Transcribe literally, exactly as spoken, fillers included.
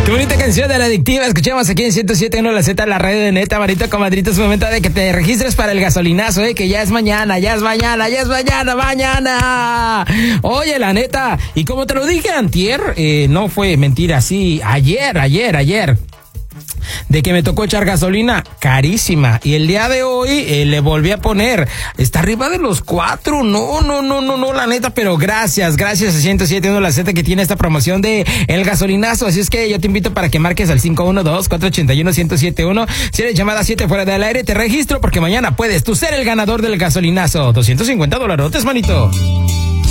Qué bonita canción de La Adictiva. Escuchemos aquí en ciento siete punto uno La Z, la radio de neta, manito, comadrito. Es momento de que te registres para el gasolinazo, eh, que ya es mañana, ya es mañana, ya es mañana, mañana. Oye, la neta, y como te lo dije antier, eh, no fue mentira, sí, ayer, ayer, ayer. De que me tocó echar gasolina carísima. Y el día de hoy eh, le volví a poner. Está arriba de los cuatro. No, no, no, no, no, la neta. Pero gracias, gracias a ciento siete punto uno La Z que tiene esta promoción de el gasolinazo. Así es que yo te invito para que marques al cinco uno dos, cuatro ocho uno, uno cero siete uno. Si eres llamada siete fuera del aire, te registro porque mañana puedes tú ser el ganador del gasolinazo. doscientos cincuenta dolarotes, manito.